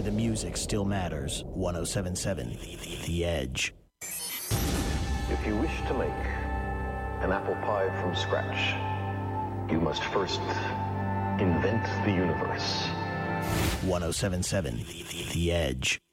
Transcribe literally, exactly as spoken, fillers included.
the music still matters. one oh seven point seven The Edge. If you wish to make an apple pie from scratch, you must first invent the universe. one oh seven point seven The Edge.